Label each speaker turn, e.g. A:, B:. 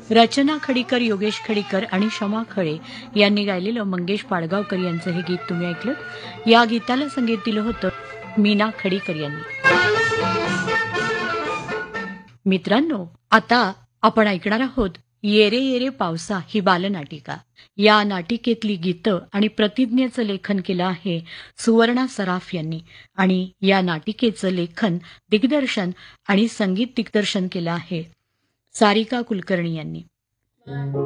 A: रचना खडीकर, योगेश खडीकर आणि शमा खळे यांनी गायलेलं मंगेश पाडगावकर यांचं हे गीत तुम्ही ऐकलं. या गीताला संगीत दिलं होतं मीना खडीकर यांनी. मित्रांनो, आता आपण ऐकणार आहोत येरे येरे पावसा ही बालनाटिका. या नाटिकेतली गीतं आणि प्रतिज्ञेचं लेखन केलं आहे सुवर्णा सराफ यांनी आणि या नाटिकेचं लेखन, दिग्दर्शन आणि संगीत दिग्दर्शन केलं आहे सारिका कुलकर्णी यांनी.